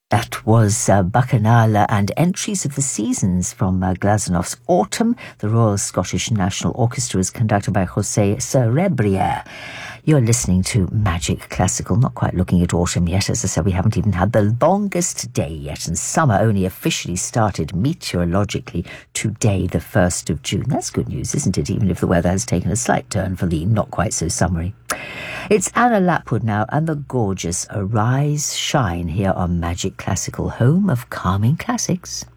That was Bacchanal and Entries of the Seasons from Glasenov's Autumn. The Royal Scottish National Orchestra is conducted by José Cerebrier. You're listening to Magic Classical, not quite looking at autumn yet. As I said, we haven't even had the longest day yet, and summer only officially started meteorologically today, the 1st of June. That's good news, isn't it? Even if the weather has taken a slight turn for the not quite so summery. It's Anna Lapwood now and the gorgeous Arise Shine here on Magic Classical, home of calming classics.